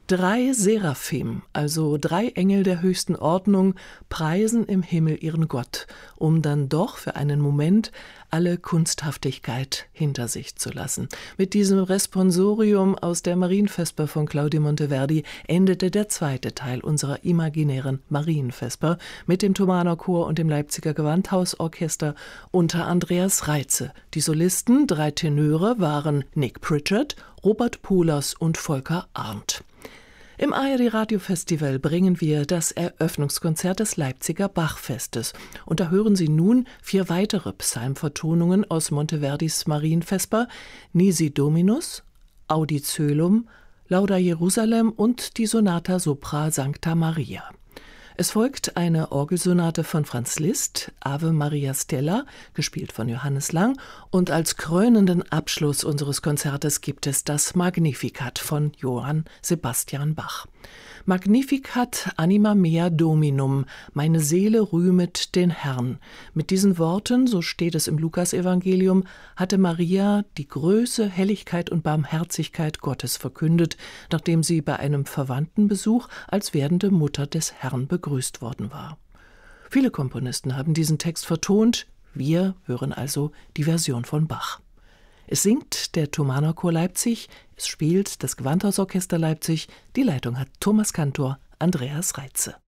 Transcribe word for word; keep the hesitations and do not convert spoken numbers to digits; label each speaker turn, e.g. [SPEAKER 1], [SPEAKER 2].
[SPEAKER 1] Drei Seraphim, also drei Engel der höchsten Ordnung, preisen im Himmel ihren Gott, um dann doch für einen Moment alle Kunsthaftigkeit hinter sich zu lassen. Mit diesem Responsorium aus der Marienvesper von Claudio Monteverdi endete der zweite Teil unserer imaginären Marienvesper mit dem Thomaner Chor und dem Leipziger Gewandhausorchester unter Andreas Reitze. Die Solisten, drei Tenöre, waren Nick Pritchard, Robert Puhlers und Volker Arndt. Im A R D-Radiofestival bringen wir das Eröffnungskonzert des Leipziger Bachfestes. Und da hören Sie nun vier weitere Psalmvertonungen aus Monteverdis Marienvesper: Nisi Dominus, Audi Coelum, Lauda Jerusalem und die Sonata Sopra Sancta Maria. Es folgt eine Orgelsonate von Franz Liszt, Ave Maria Stella, gespielt von Johannes Lang, und als krönenden Abschluss unseres Konzertes gibt es das Magnificat von Johann Sebastian Bach. Magnificat anima mea Dominum, meine Seele rühmet den Herrn. Mit diesen Worten, so steht es im Lukasevangelium, hatte Maria die Größe, Helligkeit und Barmherzigkeit Gottes verkündet, nachdem sie bei einem Verwandtenbesuch als werdende Mutter des Herrn begrüßt worden war. Viele Komponisten haben diesen Text vertont, wir hören also die Version von Bach. Es singt der Thomaner Chor Leipzig, es spielt das Gewandhausorchester Leipzig, die Leitung hat Thomas Kantor, Andreas Reitze.